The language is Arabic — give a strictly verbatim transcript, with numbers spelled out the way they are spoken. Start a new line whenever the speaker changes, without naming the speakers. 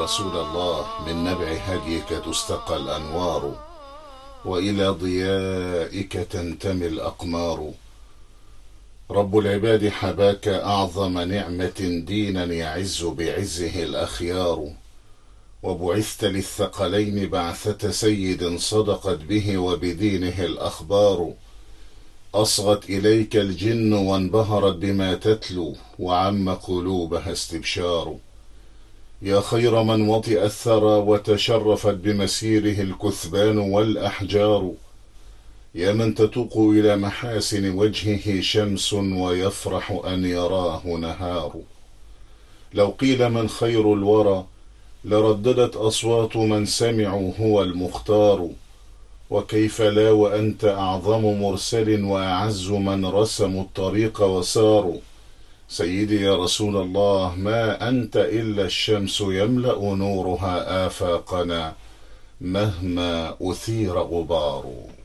رسول الله من نبع هديك تستقى الأنوار، وإلى ضيائك تنتمي الأقمار. رب العباد حباك أعظم نعمة دينا يعز بعزه الأخيار، وبعثت للثقلين بعثة سيد صدقت به وبدينه الأخبار. أصغت إليك الجن وانبهرت بما تتلو، وعم قلوبها استبشار. يا خير من وطئ الثرى وتشرفت بمسيره الكثبان والأحجار. يا من تتوق إلى محاسن وجهه شمس ويفرح أن يراه نهار. لو قيل من خير الورى لرددت أصوات من سمعوا هو المختار. وكيف لا وأنت أعظم مرسل وأعز من رسموا الطريق وساروا. سيدي يا رسول الله، ما أنت إلا الشمس يملأ نورها آفاقنا مهما أثير غبار.